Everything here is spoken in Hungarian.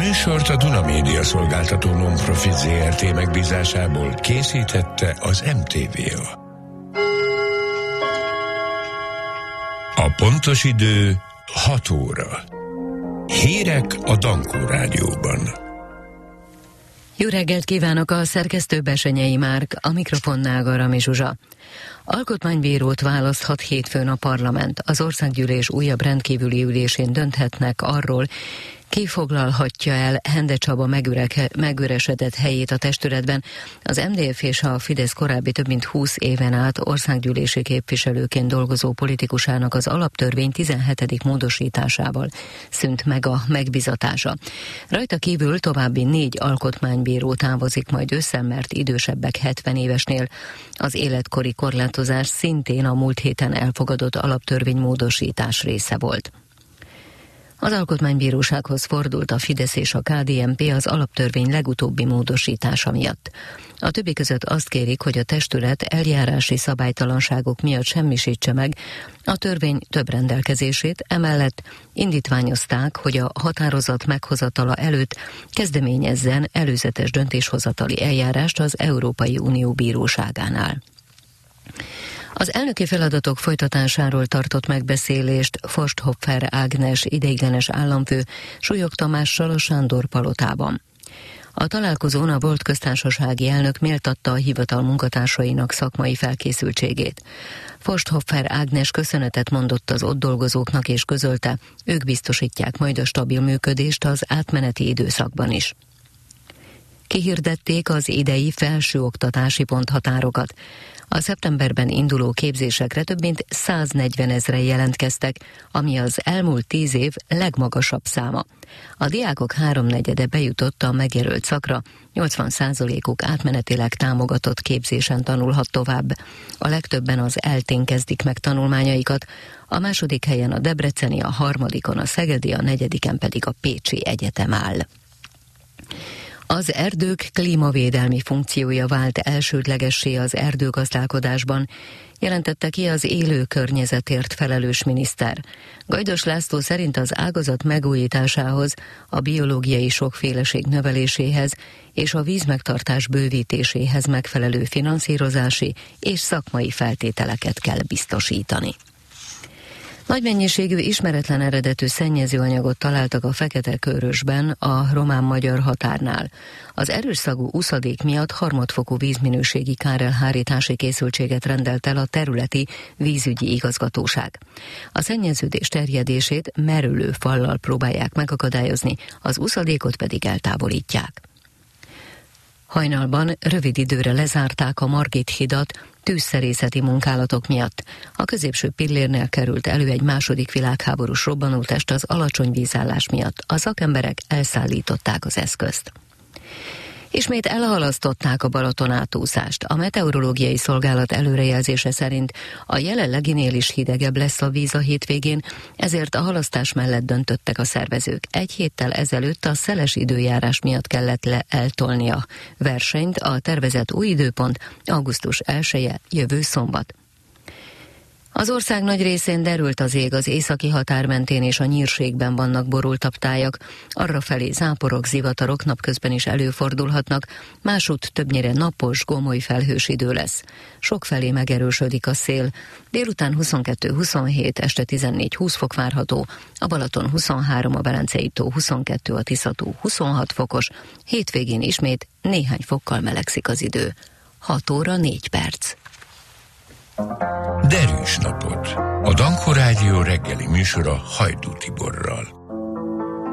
műsort a Duna Média Szolgáltató Non-Profit Zrt. Megbízásából készítette az MTVA. A pontos idő 6 óra. Hírek a Dankó Rádióban. Jó reggelt kívánok, a szerkesztő Besenyei Márk, a mikrofonnál Garami Zsuzsa. Alkotmánybírót választhat hétfőn a parlament. Az országgyűlés újabb rendkívüli ülésén dönthetnek arról, ki foglalhatja el Hende Csaba megüresedett helyét a testületben. Az MDF és a Fidesz korábbi több mint 20 éven át országgyűlési képviselőként dolgozó politikusának az alaptörvény 17. módosításával szűnt meg a megbizatása. Rajta kívül további 4 alkotmánybíró távozik majd ősszel, mert idősebbek 70 évesnél. Az életkori korlátozás szintén a múlt héten elfogadott alaptörvénymódosítás része volt. Az Alkotmánybírósághoz fordult a Fidesz és a KDNP az alaptörvény legutóbbi módosítása miatt. A többi között azt kérik, hogy a testület eljárási szabálytalanságok miatt semmisítse meg a törvény több rendelkezését, emellett indítványozták, hogy a határozat meghozatala előtt kezdeményezzen előzetes döntéshozatali eljárást az Európai Unió bíróságánál. Az elnöki feladatok folytatásáról tartott megbeszélést Forsthoffer Ágnes ideiglenes államfő Súlyog Tamással a Sándor palotában. A találkozón a volt köztársasági elnök méltatta a hivatal munkatársainak szakmai felkészültségét. Forsthoffer Ágnes köszönetet mondott az ott dolgozóknak és közölte, ők biztosítják majd a stabil működést az átmeneti időszakban is. Kihirdették az idei felsőoktatási ponthatárokat. A szeptemberben induló képzésekre több mint 140 000 jelentkeztek, ami az elmúlt 10 év legmagasabb száma. A diákok 3/4 bejutott a megjelölt szakra, 80%-uk átmenetileg támogatott képzésen tanulhat tovább. A legtöbben az ELTÉn kezdik meg tanulmányaikat, a második helyen a debreceni, a harmadikon a szegedi, a negyediken pedig a pécsi egyetem áll. Az erdők klímavédelmi funkciója vált elsődlegessé az erdőgazdálkodásban, jelentette ki az élő környezetért felelős miniszter. Gajdos László szerint az ágazat megújításához, a biológiai sokféleség növeléséhez és a vízmegtartás bővítéséhez megfelelő finanszírozási és szakmai feltételeket kell biztosítani. Nagy mennyiségű ismeretlen eredetű szennyezőanyagot találtak a Fekete-Körösben, a román-magyar határnál. Az erős szagú uszadék miatt harmadfokú vízminőségi kárelhárítási készültséget rendelt el a területi vízügyi igazgatóság. A szennyeződés terjedését merülő fallal próbálják megakadályozni, az uszadékot pedig eltávolítják. Hajnalban rövid időre lezárták a Margit hidat tűzszerészeti munkálatok miatt. A középső pillérnél került elő egy második világháborús robbanótest az alacsony vízállás miatt. A szakemberek elszállították az eszközt. Ismét elhalasztották a Balaton átúszást. A meteorológiai szolgálat előrejelzése szerint a jelenleginél is hidegebb lesz a víz a hétvégén, ezért a halasztás mellett döntöttek a szervezők. Egy héttel ezelőtt a szeles időjárás miatt kellett eltolni a versenyt, a tervezett új időpont augusztus 1-e, jövő szombat. Az ország nagy részén derült az ég, az északi határ mentén és a Nyírségben vannak borultabb tájak, arrafelé záporok, zivatarok napközben is előfordulhatnak, másút többnyire napos, gomoly felhős idő lesz. Sokfelé megerősödik a szél, délután 22-27, este 14-20 fok várható, a Balaton 23, a Velencei-tó 22, a Tisza-tó 26 fokos, hétvégén ismét néhány fokkal melegszik az idő. 6 óra 4 perc. Derűs napot! A Dankó Rádió reggeli műsora Hajdú Tiborral.